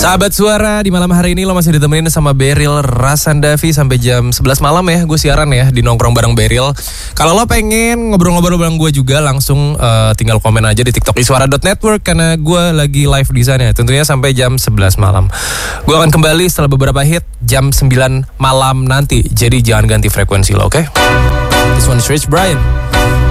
Sahabat Suara, di malam hari ini lo masih ditemenin sama Beril Rasandavi sampai jam 11 malam ya. Gue siaran ya di Nongkrong Bareng Beril. Kalau lo pengen ngobrol-ngobrol bareng gue juga, langsung tinggal komen aja di TikTok iswara.network karena gue lagi live di sana. Tentunya sampai jam 11 malam. Gue akan kembali setelah beberapa hit jam 9 malam nanti. Jadi jangan ganti frekuensi lo, oke? This one is Rich Brian.